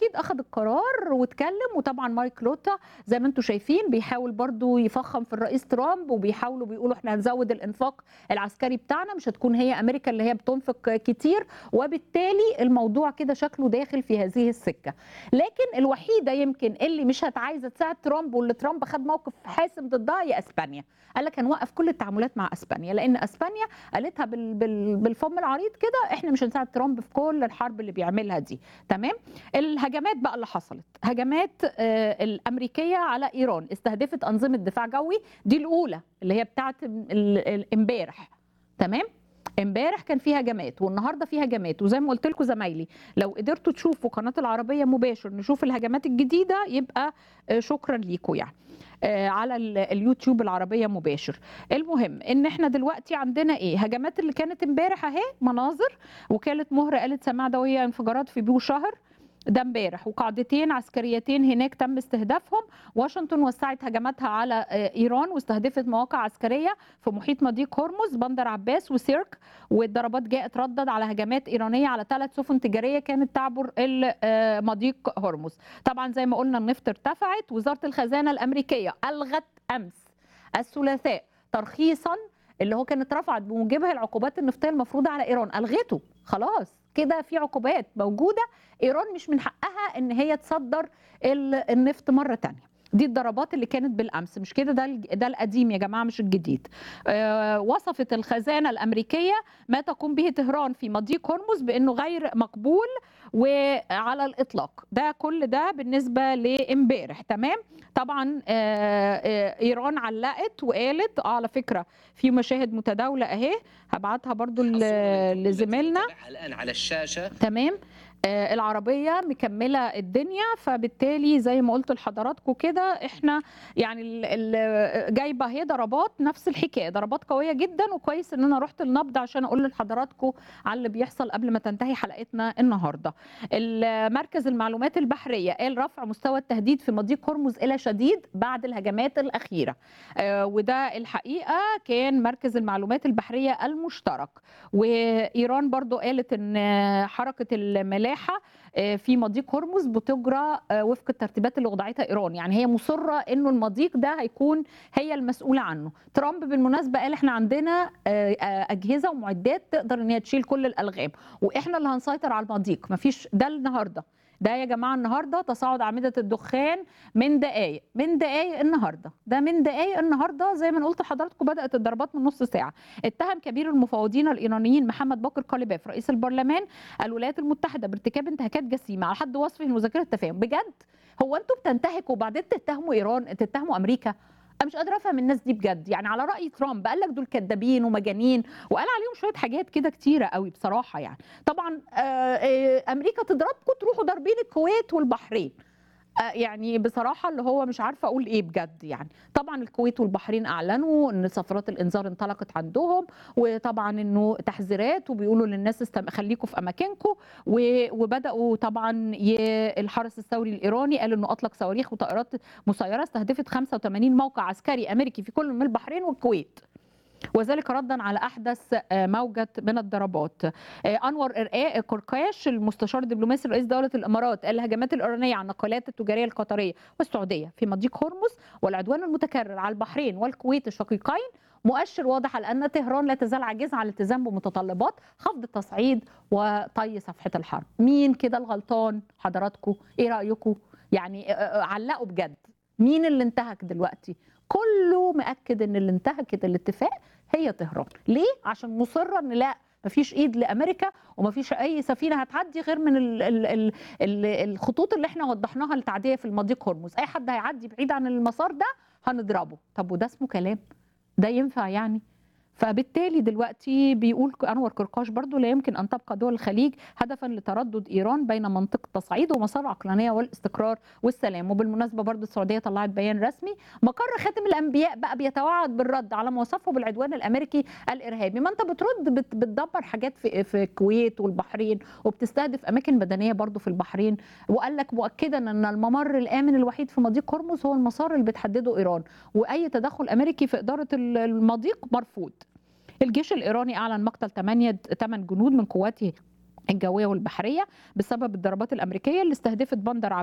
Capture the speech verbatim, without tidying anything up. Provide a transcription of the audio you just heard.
اكيد اخذ القرار واتكلم. وطبعا مايك لوتا زي ما انتم شايفين بيحاول برضو يفخم في الرئيس ترامب، وبيحاولوا بيقولوا احنا هنزود الانفاق العسكري بتاعنا، مش هتكون هي امريكا اللي هي بتنفق كتير، وبالتالي الموضوع كده شكله داخل في هذه السكه. لكن الوحيده يمكن اللي مش هتعايزه تساعد ترامب واللي ترامب خد موقف حاسم ضدها هي اسبانيا. قال لك هنوقف كل التعاملات مع اسبانيا، لان اسبانيا قالتها بال بال بالفم العريض كده احنا مش هنساعد ترامب في كل الحرب اللي بيعملها دي. تمام. الهجمات بقى اللي حصلت، هجمات آه الامريكيه على ايران استهدفت انظمه دفاع جوي، دي الاولى اللي هي بتاعت امبارح. تمام. امبارح كان في هجمات والنهارده في هجمات، وزي ما قلت لكم زمايلي لو قدرتوا تشوفوا قناه العربيه مباشر نشوف الهجمات الجديده يبقى شكرا ليكم يعني على اليوتيوب العربيه مباشر. المهم ان احنا دلوقتي عندنا ايه، هجمات اللي كانت امبارح اهي مناظر. وكاله مهر قالت سماع دويه انفجارات في بيو شهر، ده امبارح، وقاعدتين عسكريتين هناك تم استهدافهم. واشنطن وسعت هجماتها على ايران واستهدفت مواقع عسكريه في محيط مضيق هرمز، بندر عباس وسيرك. والضربات جاءت ردد على هجمات ايرانيه على ثلاث سفن تجاريه كانت تعبر مضيق هرمز. طبعا زي ما قلنا النفط ارتفعت. وزاره الخزانه الامريكيه الغت امس الثلاثاء ترخيصا اللي هو كانت رفعت بموجبها العقوبات النفطيه المفروضه على ايران، الغته خلاص كده. في عقوبات موجوده، ايران مش من حقها ان هي تصدر النفط مره ثانيه. دي الضربات اللي كانت بالامس، مش كده، ده ده القديم يا جماعه مش الجديد. آه وصفت الخزانه الامريكيه ما تقوم به طهران في مضيق هرمز بانه غير مقبول وعلى الاطلاق. ده كل ده بالنسبه لامبارح. تمام. طبعا آه آه ايران علقت وقالت اه على فكره في مشاهد متداوله اهي، هبعتها برضو لزميلنا الان على الشاشه. تمام. آه العربيه مكمله الدنيا، فبالتالي زي ما قلت لحضراتكم كده احنا يعني جايبه اهي ضربات نفس الحكايه، ضربات قويه جدا. وكويس ان انا رحت النبض عشان اقول لحضراتكم على اللي بيحصل قبل ما تنتهي حلقتنا النهارده. مركز المعلومات البحريه قال رفع مستوى التهديد في مضيق هرمز الى شديد بعد الهجمات الاخيره. آه وده الحقيقه كان مركز المعلومات البحريه المشترك. وايران برضو قالت ان حركه الملاحه في مضيق هرمز بتجرى وفق الترتيبات اللي وضعتها ايران، يعني هي مصره انه المضيق ده هيكون هي المسؤوله عنه. ترامب بالمناسبه قال احنا عندنا اجهزه ومعدات تقدر ان هي تشيل كل الالغام، واحنا اللي هنسيطر على المضيق. مفيش ده النهارده، ده يا جماعه النهارده تصاعد اعمده الدخان من دقائق من دقائق النهارده، ده من دقائق النهارده. زي ما انا قلت لحضراتكم بدات الضربات من نص ساعه. اتهم كبير المفوضين الايرانيين محمد باقر قاليباف رئيس البرلمان الولايات المتحده بارتكاب انتهاكات جسيمه على حد وصفه مذكره التفاهم. بجد هو انتوا بتنتهكوا وبعدين تتهموا ايران، تتهموا امريكا؟ انا مش قادره افهم الناس دي بجد. يعني على راي ترامب قال لك دول كدابين ومجانين، وقال عليهم شويه حاجات كده كتيره قوي بصراحه. يعني طبعا امريكا تضربكم تروحوا ضاربين الكويت والبحرين. يعني بصراحه اللي هو مش عارفه اقول ايه بجد. يعني طبعا الكويت والبحرين اعلنوا ان سفرات الانذار انطلقت عندهم، وطبعا انه تحذيرات وبيقولوا للناس استم... خليكم في اماكنكم. وبداوا طبعا ي... الحرس الثوري الايراني قال انه اطلق صواريخ وطائرات مسيره استهدفت خمسة وثمانين موقع عسكري امريكي في كل من البحرين والكويت، وذلك ردا على احدث موجه من الضربات. انور قرقاش المستشار الدبلوماسي لرئيس دوله الامارات قال الهجمات الايرانيه على النقلات التجاريه القطريه والسعوديه في مضيق هرمز والعدوان المتكرر على البحرين والكويت الشقيقين مؤشر واضح على ان طهران لا تزال عاجزه عن الالتزام بمتطلبات خفض التصعيد وطي صفحه الحرب. مين كده الغلطان حضراتكم؟ ايه رايكم؟ يعني علقوا بجد مين اللي انتهك دلوقتي؟ كله مأكد ان اللي انتهكت الاتفاق هي طهران. ليه؟ عشان مصره ان لا مفيش ايد لامريكا ومفيش اي سفينه هتعدي غير من ال ال ال ال الخطوط اللي احنا وضحناها للتعديه في المضيق هرمز. اي حد هيعدي بعيد عن المسار ده هنضربه. طب وده اسمه كلام؟ ده ينفع يعني؟ فبالتالي دلوقتي بيقول انور قرقاش برضو لا يمكن ان تبقى دول الخليج هدفا لتردد ايران بين منطقه التصعيد ومسار العقلانيه والاستقرار والسلام. وبالمناسبه برضو السعوديه طلعت بيان رسمي، مقر خاتم الانبياء بقى بيتوعد بالرد على ما وصفه بالعدوان الامريكي الارهابي. ما انت بترد بت بتدبر حاجات في في الكويت والبحرين وبتستهدف اماكن مدنيه برضو في البحرين، وقال لك مؤكدا ان الممر الامن الوحيد في مضيق هرمز هو المسار اللي بتحدده ايران، واي تدخل امريكي في اداره المضيق مرفوض. الجيش الايراني اعلن مقتل ثمانية ثمان جنود من قواته الجوية والبحرية بسبب الضربات الأمريكية اللي استهدفت بندر